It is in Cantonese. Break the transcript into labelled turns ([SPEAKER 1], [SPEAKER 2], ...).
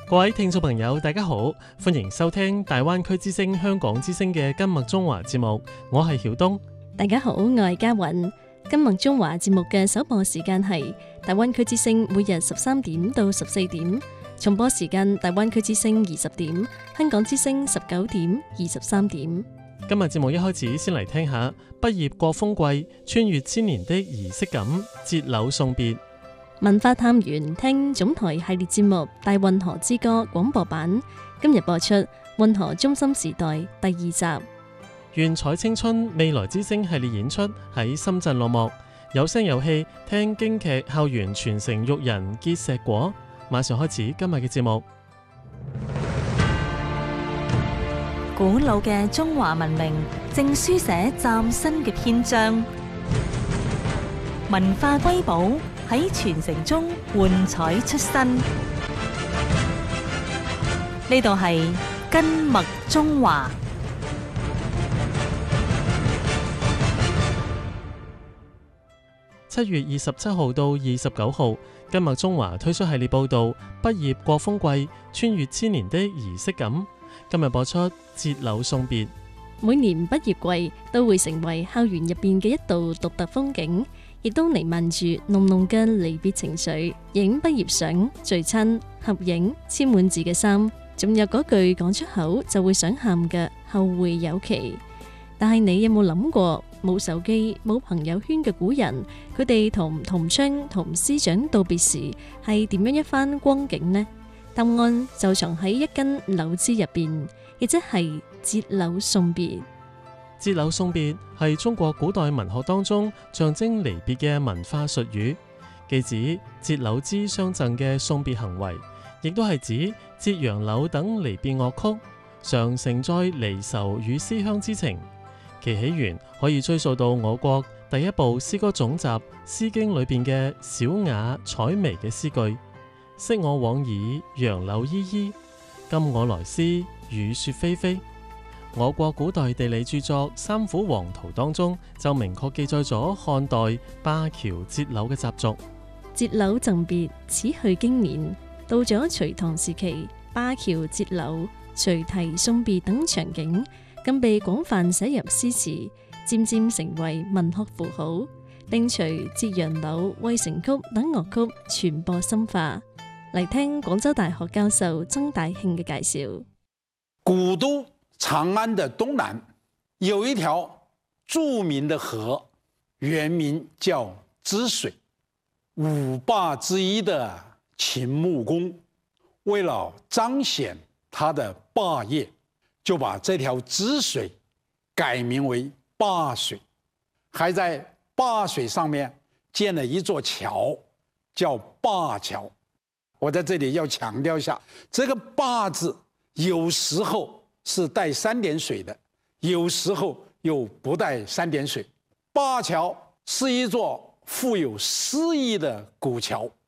[SPEAKER 1] 各位聽眾朋友，大家好，歡迎收聽大灣區之聲香港之聲嘅今麥中華節目，我係曉東。
[SPEAKER 2] 大家好，我係嘉韻。今麥中華節目嘅首播時間係大灣區之聲每日13點到14點，重播時間大灣區之聲20點，香港之聲19點、23點。
[SPEAKER 1] 今日節目一開始先嚟聽下畢業過風季，穿越千年的儀式感，節柳送別。
[SPEAKER 2] 文化探源，聽總台系列節目《大運河之歌》廣播版，今日播出《運河中心時代》第2集。
[SPEAKER 1] 願彩青春未來之星系列演出喺深圳落幕，有聲有氣，聽京劇校園傳承育人結碩果。馬上開始今日嘅節目。
[SPEAKER 3] 古老嘅中華文明正書寫嶄新嘅篇章，文化瑰寶喺傳承中換彩出新。呢度係根脈中華。
[SPEAKER 1] 7月27號到29號，根脈中華推出系列報導，畢業過風季，穿越千年的儀式感。今日播出節柳送別。
[SPEAKER 2] 每年畢業季都會成為校園入邊嘅一道獨特風景，亦都彌漫住濃濃嘅離別情緒。影畢業相、聚親、合影、簽滿字嘅衫，仲有嗰句講出口就會想喊嘅後會有期。但係你有冇諗過，冇手機、冇朋友圈嘅古人，佢哋同同窗、同師長道別時係點樣一番光景呢？答案就藏喺一根柳枝入邊，亦即係節柳送別。
[SPEAKER 1] 節柳送別係中國古代文學當中象徵離別嘅文化術語，既指節柳枝相贈嘅送別行為，亦都係指折楊柳等離別樂曲，常承載離愁與思鄉之情。其起源可以追溯到我國第一部詩歌總集《詩經》裏邊嘅小雅采薇嘅詩句：昔我往矣，楊柳依依；今我來思，雨雪霏霏。我國古代地理著作《三府黃圖》當中就明確記載咗漢代灞橋節柳嘅習俗。
[SPEAKER 2] 節柳贈別，此去經年。到咗隋唐時期，灞橋節柳、隨題送別等場景更被廣泛寫入詩詞，漸漸成為文學符號，並隨折楊柳、渭城曲等樂曲傳播深化。嚟聽廣州大學教授曾大慶嘅介紹。
[SPEAKER 4] 古都長安的東南有一條著名的河，原名叫支水。五壩之一的秦穆公為了彰顯他的霸業，就把這條支水改名為灞水，還在灞水上面建了一座橋，叫灞橋。我在這裏要強調一下，這個灞字有時候是帶3點水的，有時候又不帶3點水。灞橋是一座富有詩意的古橋，